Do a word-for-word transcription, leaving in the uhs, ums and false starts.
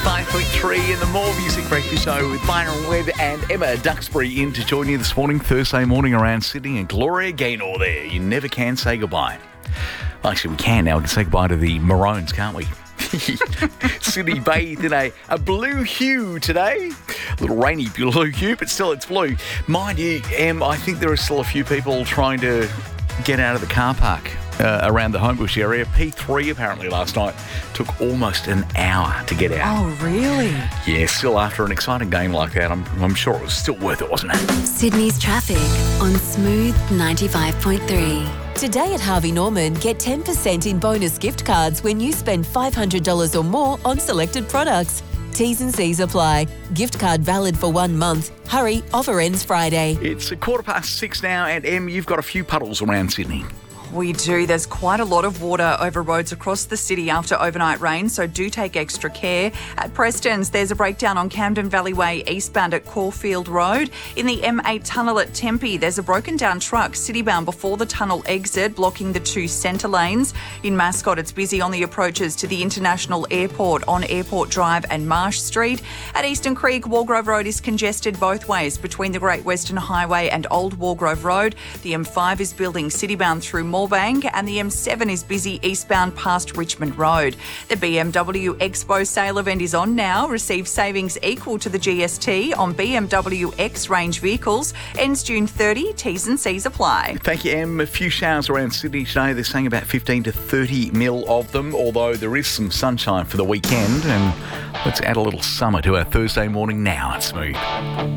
ninety-five point three in the More Music Breakfast Show with Byron Webb and Emma Duxbury in to join you this morning, Thursday morning around Sydney, and Gloria Gaynor there. You never can say goodbye. Well, actually, we can now. We can say goodbye to the Maroons, can't we? Sydney bathed in a, a blue hue today. A little rainy blue hue, but still it's blue. Mind you, Em, I think there are still a few people trying to get out of the car park uh, around the Homebush area. P three apparently last night took almost an hour to get out. Oh, really? Yeah, still after an exciting game like that, I'm, I'm sure it was still worth it, wasn't it? Sydney's traffic on Smooth ninety-five point three. Today at Harvey Norman, get ten percent in bonus gift cards when you spend five hundred dollars or more on selected products. T's and C's apply. Gift card valid for one month. Hurry, offer ends Friday. It's a quarter past six now, and Em, you've got a few puddles around Sydney. We do. There's quite a lot of water over roads across the city after overnight rain, so do take extra care. At Preston's, there's a breakdown on Camden Valley Way eastbound at Caulfield Road. In the M eight tunnel at Tempe, there's a broken down truck citybound before the tunnel exit, blocking the two centre lanes. In Mascot, it's busy on the approaches to the International Airport on Airport Drive and Marsh Street. At Eastern Creek, Walgrove Road is congested both ways between the Great Western Highway and Old Walgrove Road. The M five is building citybound through Moorebank, and the M seven is busy eastbound past Richmond Road. The B M W Expo sale event is on now. Receive savings equal to the G S T on B M W X range vehicles. Ends June thirtieth. T's and C's apply. Thank you, Em. A few showers around Sydney today. They're saying about fifteen to thirty mil of them, although there is some sunshine for the weekend. And let's add a little summer to our Thursday morning now. It's Smooth.